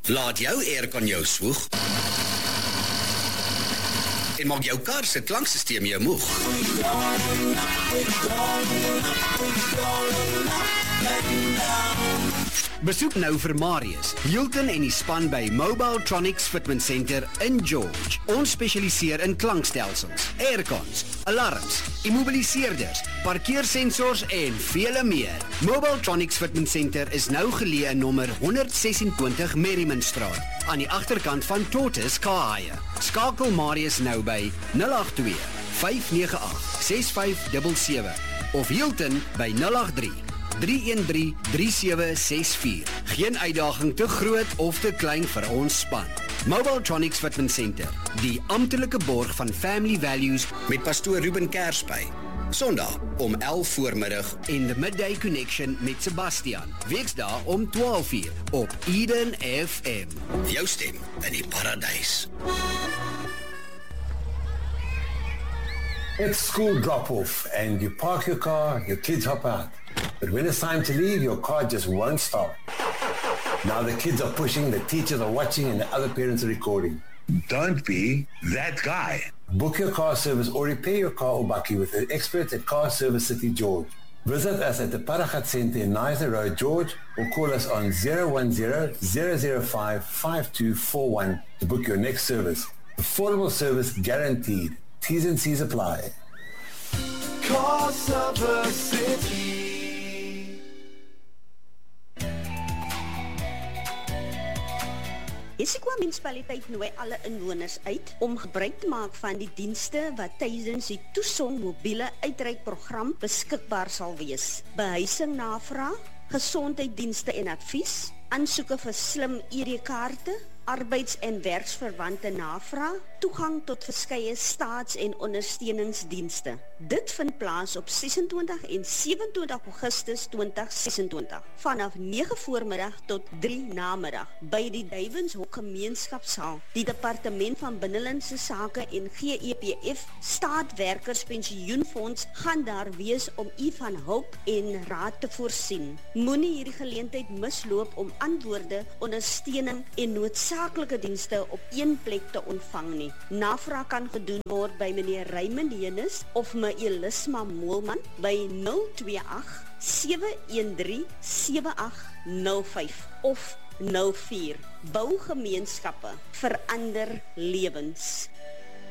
Laat jou aircon jou swoeg en maak jou kar se klanksysteem jou moeg. Besoek nou vir Marius, Hilton en die span by Mobile Tronics Fitment Center in George. Ons spesialiseer in klankstelsels, aircons, alarms, immobiliseerders, parkeersensors en vele meer. Mobile Tronics Fitment Center is nou geleë in nommer 126 Merrimanstraat, aan die agterkant van Tortoise Car. Skakel Marius nou by 082 598 6577 of Hilton by 083 313-3764. Geen uitdaging te groot of te klein vir ons span. Mobile Tronics Fitment Center, die amptelike borg van Family Values met pastoor Ruben Kersby. Sondag om 11 voormiddag en The Midday Connection met Sebastian. Weksdae om 12 uur op Eden FM. Jou stem in die paradijs. It's school drop-off and you park your car, your kids hop out. But when it's time to leave, your car just won't start. Now the kids are pushing, the teachers are watching, and the other parents are recording. Don't be that guy. Book your car service or repair your car or bakkie with the experts at Car Service City George. Visit us at the Paragat Center in Niza Road, George, or call us on 010-005-5241 to book your next service. Affordable service guaranteed. T's and C's apply. Car Service City. Issaquah munisipaliteit nooi alle inwoners uit om gebruik te maak van die dienste wat tydens die Toesong mobiele uitreikprogram beskikbaar sal wees. Behuising navraag, gesondheidsdienste en advies, aansoeke vir slim ID-kaarte, arbeids- en werksverwante navraag, toegang tot verskeie staats- en ondersteuningsdienste. Dit vind plaas op 26 en 27 Augustus 2026, vanaf 9 voormiddag tot 3 namiddag, by die Duivenshok Gemeenskapssaal. Die Departement van Binnelandse Sake en GEPF Staatwerkerspensioenfonds gaan daar wees om u van hulp en raad te voorsien. Moenie hierdie geleentheid misloop om antwoorde, ondersteuning en noodsaaklike dienste op een plek te ontvang nie. Navraag kan gedoen word by meneer Raymond Hennis of me Elisma Moelman by 028 713 7805 of 04. Bougemeenskappe verander lewens.